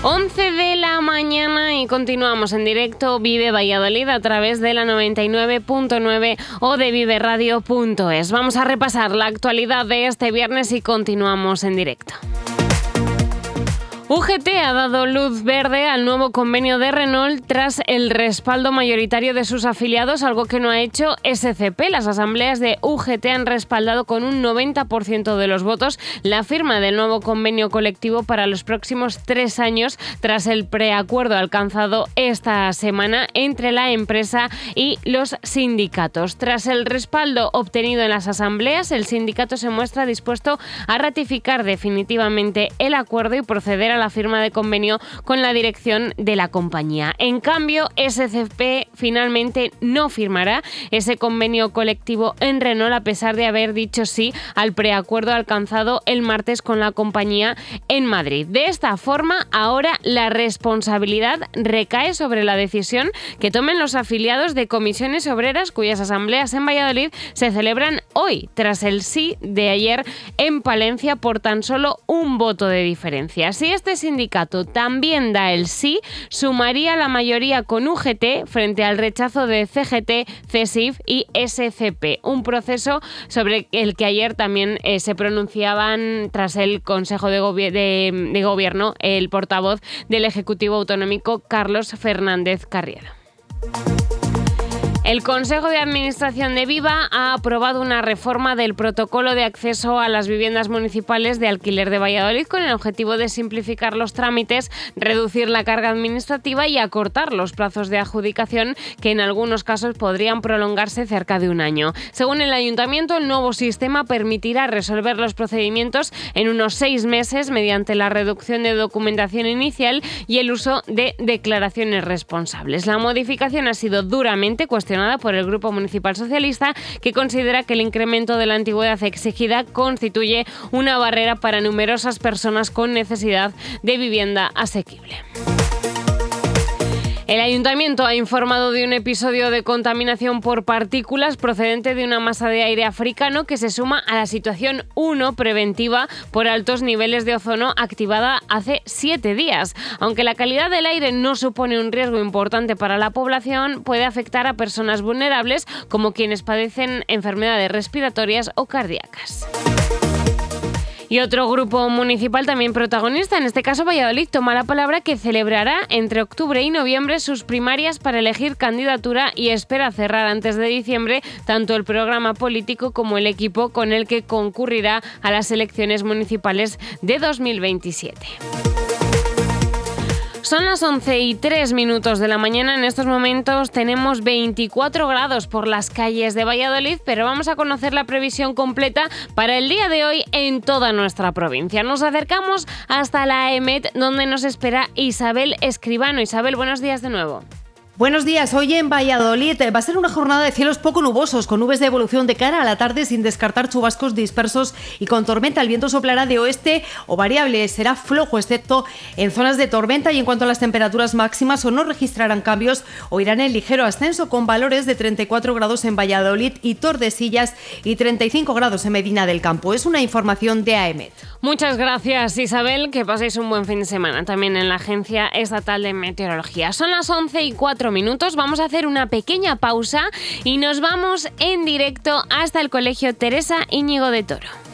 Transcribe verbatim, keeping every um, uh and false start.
once de la mañana y continuamos en directo Vive Valladolid a través de la noventa y nueve punto nueve o de vive radio punto es. Vamos a repasar la actualidad de este viernes y continuamos en directo. U G T ha dado luz verde al nuevo convenio de Renault tras el respaldo mayoritario de sus afiliados, algo que no ha hecho S C P. Las asambleas de U G T han respaldado con un noventa por ciento de los votos la firma del nuevo convenio colectivo para los próximos tres años, tras el preacuerdo alcanzado esta semana entre la empresa y los sindicatos. Tras el respaldo obtenido en las asambleas, el sindicato se muestra dispuesto a ratificar definitivamente el acuerdo y proceder a la firma de convenio con la dirección de la compañía. En cambio, S C P finalmente no firmará ese convenio colectivo en Renault, a pesar de haber dicho sí al preacuerdo alcanzado el martes con la compañía en Madrid. De esta forma, ahora la responsabilidad recae sobre la decisión que tomen los afiliados de comisiones obreras, cuyas asambleas en Valladolid se celebran hoy, tras el sí de ayer en Palencia por tan solo un voto de diferencia. Si este sindicato también da el sí, sumaría la mayoría con U G T frente al rechazo de C G T, C S I F y S C P, un proceso sobre el que ayer también eh, se pronunciaban tras el Consejo de, Gobi- de, de Gobierno el portavoz del Ejecutivo Autonómico, Carlos Fernández Carriero. El Consejo de Administración de Viva ha aprobado una reforma del protocolo de acceso a las viviendas municipales de alquiler de Valladolid con el objetivo de simplificar los trámites, reducir la carga administrativa y acortar los plazos de adjudicación, que en algunos casos podrían prolongarse cerca de un año. Según el Ayuntamiento, el nuevo sistema permitirá resolver los procedimientos en unos seis meses mediante la reducción de documentación inicial y el uso de declaraciones responsables. La modificación ha sido duramente cuestionada por el Grupo Municipal Socialista, que considera que el incremento de la antigüedad exigida constituye una barrera para numerosas personas con necesidad de vivienda asequible. El Ayuntamiento ha informado de un episodio de contaminación por partículas procedente de una masa de aire africano que se suma a la situación uno preventiva por altos niveles de ozono activada hace siete días. Aunque la calidad del aire no supone un riesgo importante para la población, puede afectar a personas vulnerables como quienes padecen enfermedades respiratorias o cardíacas. Y otro grupo municipal también protagonista, en este caso Valladolid, toma la palabra, que celebrará entre octubre y noviembre sus primarias para elegir candidatura y espera cerrar antes de diciembre tanto el programa político como el equipo con el que concurrirá a las elecciones municipales de dos mil veintisiete. Son las once y tres minutos de la mañana. En estos momentos tenemos veinticuatro grados por las calles de Valladolid, pero vamos a conocer la previsión completa para el día de hoy en toda nuestra provincia. Nos acercamos hasta la A E M E T, donde nos espera Isabel Escribano. Isabel, buenos días de nuevo. Buenos días. Hoy en Valladolid va a ser una jornada de cielos poco nubosos, con nubes de evolución de cara a la tarde sin descartar chubascos dispersos y con tormenta. El viento soplará de oeste o variable, será flojo excepto en zonas de tormenta, y en cuanto a las temperaturas máximas, o no registrarán cambios o irán en ligero ascenso, con valores de treinta y cuatro grados en Valladolid y Tordesillas y treinta y cinco grados en Medina del Campo. Es una información de A E M E T. Muchas gracias, Isabel, que paséis un buen fin de semana también en la Agencia Estatal de Meteorología. Son las once y cuatro minutos, vamos a hacer una pequeña pausa y nos vamos en directo hasta el Colegio Teresa Íñigo de Toro.